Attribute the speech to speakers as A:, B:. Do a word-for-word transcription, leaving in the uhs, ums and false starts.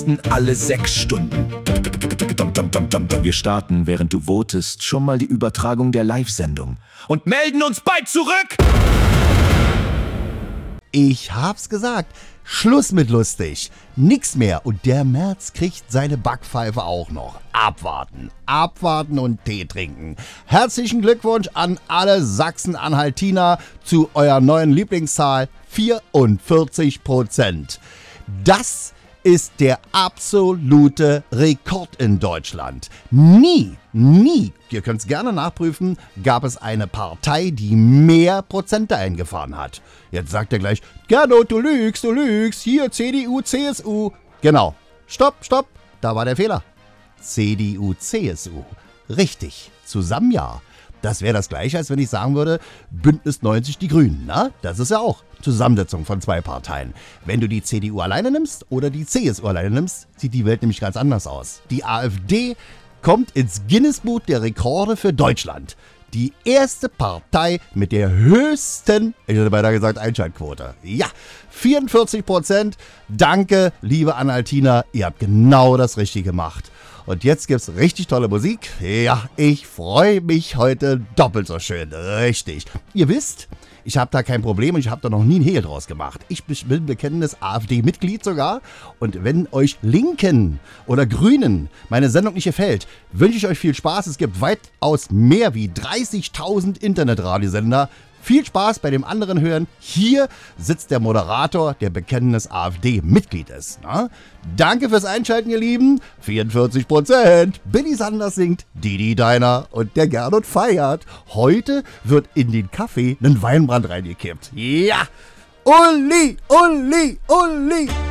A: alle sechs Stunden. Wir starten, während du votest, schon mal die Übertragung der Live-Sendung und melden uns bald zurück!
B: Ich hab's gesagt. Schluss mit lustig. Nix mehr. Und der Merz kriegt seine Backpfeife auch noch. Abwarten. Abwarten und Tee trinken. Herzlichen Glückwunsch an alle Sachsen-Anhaltiner zu eurer neuen Lieblingszahl vierundvierzig Prozent. Das ist der absolute Rekord in Deutschland. Nie, nie, ihr könnt es gerne nachprüfen, gab es eine Partei, die mehr Prozente eingefahren hat. Jetzt sagt er gleich, Gernot, du lügst, du lügst, hier C D U, C S U. Genau, stopp, stopp, da war der Fehler. C D U, C S U. Richtig, zusammen ja. Das wäre das Gleiche, als wenn ich sagen würde, Bündnis neunzig die Grünen. Na? Das ist ja auch Zusammensetzung von zwei Parteien. Wenn du die C D U alleine nimmst oder die C S U alleine nimmst, sieht die Welt nämlich ganz anders aus. Die AfD kommt ins Guinness-Buch der Rekorde für Deutschland. Die erste Partei mit der höchsten, ich hätte beinahe gesagt, Einschaltquote. Ja, vierundvierzig Prozent. Danke, liebe Anhaltiner, ihr habt genau das Richtige gemacht. Und jetzt gibt's richtig tolle Musik. Ja, ich freue mich heute doppelt so schön. Richtig. Ihr wisst, ich habe da kein Problem und ich habe da noch nie einen Hehl draus gemacht. Ich bin bekennendes AfD-Mitglied sogar. Und wenn euch Linken oder Grünen meine Sendung nicht gefällt, wünsche ich euch viel Spaß. Es gibt weitaus mehr wie dreißigtausend Internetradiosender. Viel Spaß bei dem anderen Hören. Hier sitzt der Moderator, der bekennendes AfD-Mitglied ist. Na? Danke fürs Einschalten, ihr Lieben. vierundvierzig Prozent. Billy Sanders singt, Didi Deiner und der Gernot feiert. Heute wird in den Kaffee ein Weinbrand reingekippt. Ja! Uli, Uli, Uli!